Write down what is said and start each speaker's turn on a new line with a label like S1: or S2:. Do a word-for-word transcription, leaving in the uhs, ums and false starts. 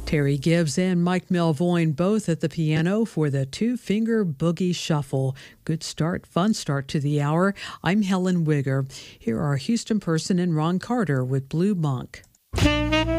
S1: Terry Gibbs and Mike Melvoin both at the piano for the Two-Finger Boogie Shuffle. Good start, fun start to the hour. I'm Helen Wigger. Here are Houston Person and Ron Carter with Blue Monk.